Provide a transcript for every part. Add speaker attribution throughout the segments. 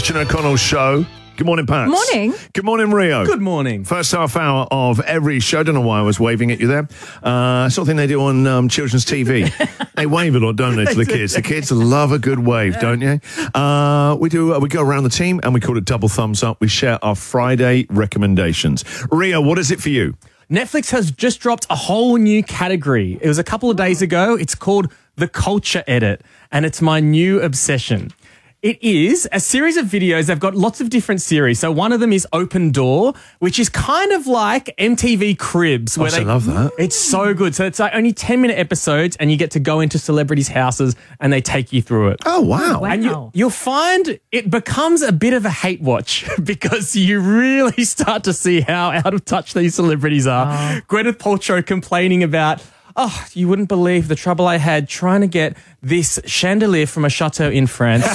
Speaker 1: Christian O'Connell Show. Good morning, Pat.
Speaker 2: Morning.
Speaker 1: Good morning, Rio.
Speaker 3: Good morning.
Speaker 1: First half hour of every show. Don't know why I was waving at you there. Sort of thing they do on children's TV. They wave a lot, don't they, to the kids? The kids love a good wave, don't you? We go around the team and we call it Double Thumbs Up. We share our Friday recommendations. Rio, what is it for you?
Speaker 3: Netflix has just dropped a whole new category. It was a couple of days ago. It's called The Culture Edit, and it's my new obsession. It is a series of videos. They've got lots of different series. So one of them is Open Door, which is kind of like MTV Cribs.
Speaker 1: I love that.
Speaker 3: It's so good. So it's like only 10-minute episodes and you get to go into celebrities' houses and they take you through it.
Speaker 1: Oh, wow.
Speaker 3: And you'll find it becomes a bit of a hate watch because you really start to see how out of touch these celebrities are. Gwyneth Paltrow complaining about, oh, you wouldn't believe the trouble I had trying to get this chandelier from a chateau in France.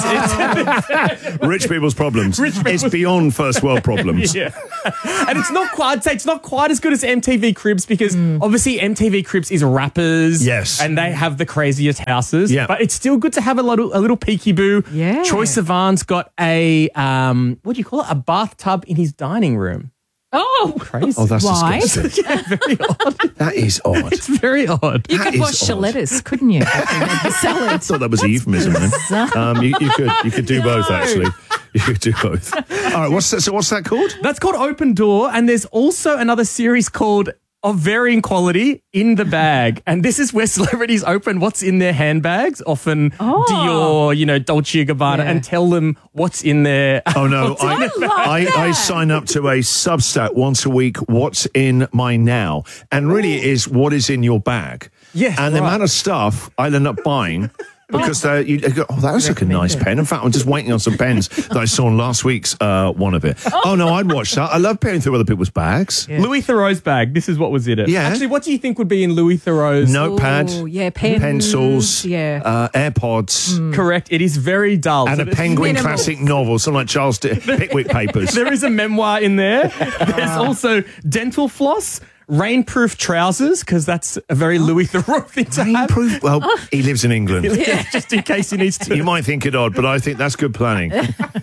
Speaker 1: Rich people's problems. It's beyond first world problems.
Speaker 3: Yeah. And it's not quite, I'd say it's not quite as good as MTV Cribs because obviously MTV Cribs is rappers.
Speaker 1: Yes.
Speaker 3: And they have the craziest houses.
Speaker 1: Yeah.
Speaker 3: But it's still good to have a little peekaboo.
Speaker 2: Yeah.
Speaker 3: Troye Sivan's got a, what do you call it? A bathtub in his dining room.
Speaker 2: Oh,
Speaker 3: Crazy.
Speaker 1: Oh, that's
Speaker 2: why?
Speaker 1: disgusting.
Speaker 3: Yeah, very odd.
Speaker 1: That is odd.
Speaker 3: It's very odd.
Speaker 2: You
Speaker 1: That
Speaker 2: could
Speaker 1: is
Speaker 2: wash
Speaker 1: odd.
Speaker 2: lettuce, couldn't you? The salad.
Speaker 1: I thought that was a euphemism then. You could do both, actually. You could do both. All right, what's that called?
Speaker 3: That's called Open Door, and there's also another series called of varying quality, In the Bag. And this is where celebrities open what's in their handbags, often Dior, Dolce & Gabbana, and tell them what's in there.
Speaker 1: Oh, no. I sign up to a Substack once a week, What's in My Now. And really it is what is in your bag.
Speaker 3: Yes,
Speaker 1: and the amount of stuff I'll end up buying because you go, oh, that was like a nice pen. In fact, I'm just waiting on some pens that I saw in last week's one of it. Oh, no, I'd watch that. I love peering through other people's bags.
Speaker 3: Yeah. Louis Theroux's bag. This is what was in it.
Speaker 1: Yeah.
Speaker 3: Actually, what do you think would be in Louis Theroux's?
Speaker 1: Notepad.
Speaker 2: Oh, yeah, pens,
Speaker 1: pencils.
Speaker 2: Yeah.
Speaker 1: AirPods.
Speaker 3: Correct. It is very dull.
Speaker 1: And
Speaker 3: So
Speaker 1: a
Speaker 3: there's
Speaker 1: Penguin
Speaker 2: minimal.
Speaker 1: classic novel, something like Charles Pickwick Papers.
Speaker 3: There is a memoir in there. There's also dental floss, rainproof trousers, because that's a very Louis Theroux thing to have.
Speaker 1: Rainproof. Well, he lives in England.
Speaker 3: Yeah, just in case he needs to.
Speaker 1: You might think it odd, but I think that's good planning.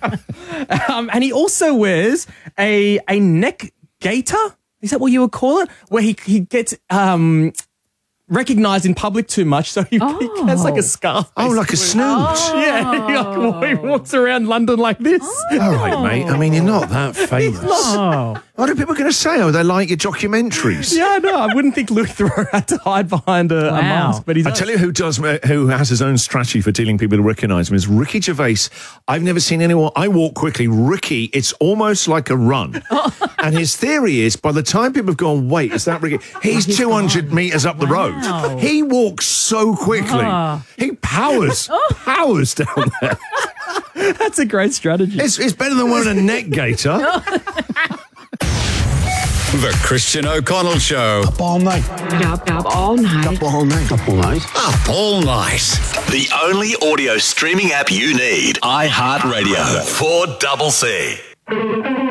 Speaker 3: And he also wears a neck gaiter. Is that what you would call it? Where he gets recognised in public too much, so he has like a scarf.
Speaker 1: Oh, like a
Speaker 3: basically.
Speaker 1: snooze.
Speaker 3: Yeah, he walks around London like this.
Speaker 1: All right, mate. I mean, you're not that famous. What are people going to say? Oh, they like your documentaries.
Speaker 3: Yeah, no, I wouldn't think Louis Theroux had to hide behind a mask, but he's.
Speaker 1: I tell you who has his own strategy for dealing people to recognise him is Ricky Gervais. I've never seen anyone. I walk quickly. Ricky, it's almost like a run. And his theory is by the time people have gone, wait, is that Ricky? He's 200 metres up the road. He walks so quickly. He powers down there.
Speaker 3: That's a great strategy.
Speaker 1: It's better than wearing a neck gaiter.
Speaker 4: The Christian O'Connell Show.
Speaker 5: Up all night.
Speaker 6: Up all night.
Speaker 5: Up all night. Up all night.
Speaker 4: Up all night.
Speaker 7: The only audio streaming app you need. iHeartRadio. 4CC.